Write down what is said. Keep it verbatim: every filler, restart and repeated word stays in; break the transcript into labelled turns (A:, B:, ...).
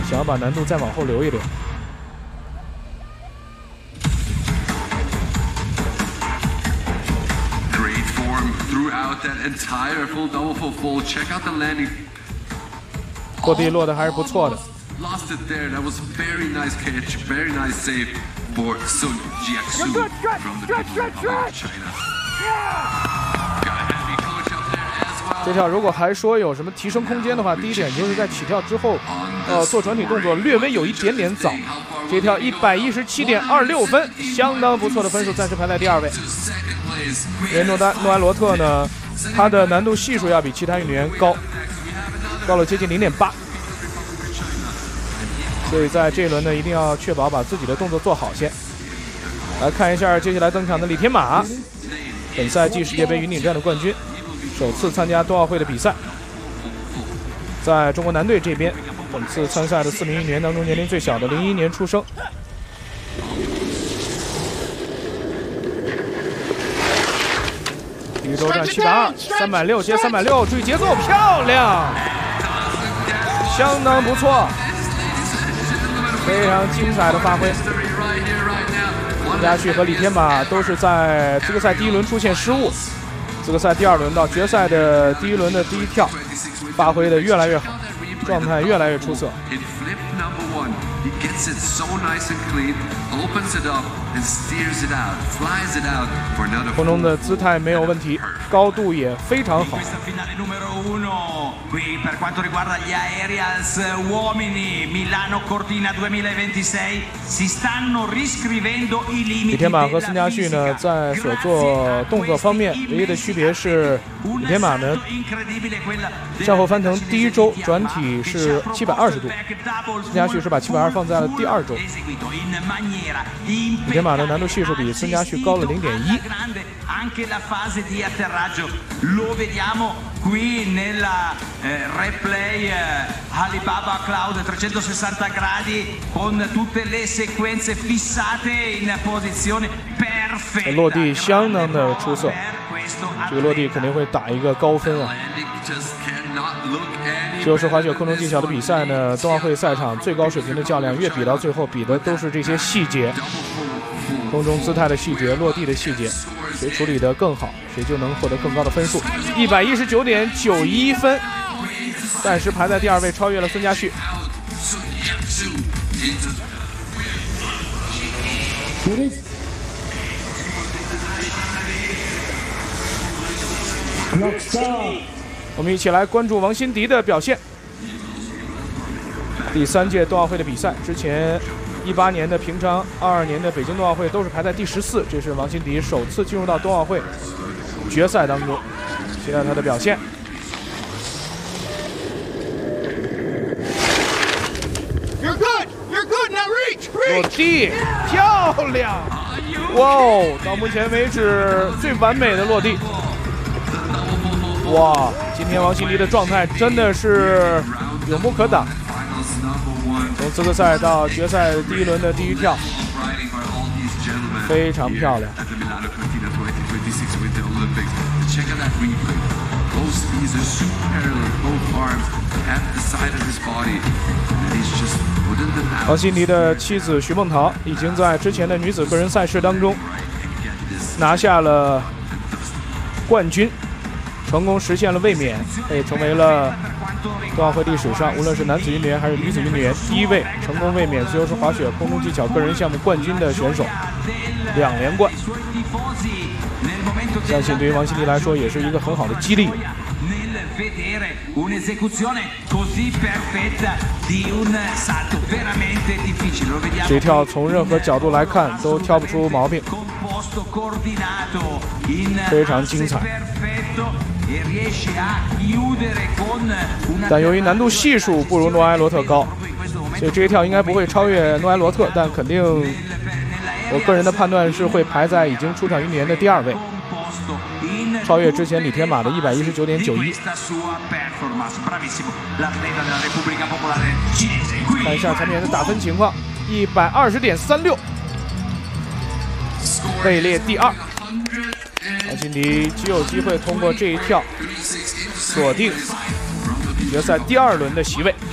A: 想要把难度再往后留一留。
B: Throughout that entire full double full full, check out the landing.
A: 落地落的还是不错的。
B: Lost it there. That was very nice catch, very nice save for Sun Jiaxu from the People of China. Got a heavy coach up there as well.
A: 这条如果还说有什么提升空间的话，第一点就是在起跳之后，呃，做转体动作略微有一点点早。这条一百一十七点二六分，相当不错的分数，暂时排在第二位。 因为诺丹诺埃罗特呢，他的难度系数要比其他运动员高，高了接近零点八，所以在这一轮呢，一定要确保把自己的动作做好先。来看一下接下来登场的李天马，本赛季世界杯云顶站的冠军，首次参加冬奥会的比赛。在中国男队这边，本次参赛的四名运动员当中，年龄最小的零一年出生。 宇宙战七百二，三百六接三百六，注意节奏，漂亮，相当不错，非常精彩的发挥。孙佳旭和李天马都是在资格赛第一轮出现失误，资格赛第二轮到决赛的第一轮的第一跳，发挥的越来越好，状态越来越出色。
B: He gets it so nice and clean, opens it up and steers it out, flies it out for another.
A: 空中的姿态没有问题，高度也非常好。
C: Qui per quanto riguarda gli Aerials uomini Milano Cortina duemilaventisei si stanno riscrivendo i limiti.
A: 李天马和孙佳旭呢，在所做动作方面，唯一的区别是，李天马呢向后翻腾第一周转体是七百二十度，孙佳旭是把七百二放在了第二周。李天马的难度系数比孙佳旭高了零点一。
C: Anche la fase di atterraggio lo vediamo qui nella eh, replay eh, Alibaba Cloud trecentosessanta gradi con tutte le sequenze fissate in posizione perfetta.
A: 落地相当的出色，这个落地肯定会打一个高分啊！自由式滑雪空中技巧的比赛呢，冬奥会赛场最高水平的较量，越比到最后比的都是这些细节，空中姿态的细节、落地的细节。 谁处理得更好，谁就能获得更高的分数。一百一十九点九一分，暂时排在第二位，超越了孙佳旭。我们一起来关注王欣迪的表现。第三届冬奥会的比赛之前。 一八年的平昌，二二年的北京冬奥会都是排在第十四，这是王欣迪首次进入到冬奥会决赛当中，期待他的表现。落地漂亮，哇哦！到目前为止最完美的落地。哇，今天王欣迪的状态真的是勇不可挡。 从资格赛到决赛第一轮的第一跳，非常漂亮。王欣迪的妻子徐梦桃已经在之前的女子个人赛事当中拿下了冠军，成功实现了卫冕，也成为了。 冬奥会历史上，无论是男子运动员还是女子运动员，第一位成功卫冕自由式滑雪空中技巧个人项目冠军的选手，两连冠。相信对于王欣迪来说，也是一个很好的激励。这跳从任何角度来看都挑不出毛病，非常精彩。 但由于难度系数不如诺埃罗特高，所以这一跳应该不会超越诺埃罗特，但肯定，我个人的判断是会排在已经出场运动员的第二位，超越之前李天马的一百一十九点九一。看一下前面的打分情况，一百二十点三六，位列第二。 王欣迪极有机会通过这一跳锁定决赛第二轮的席位。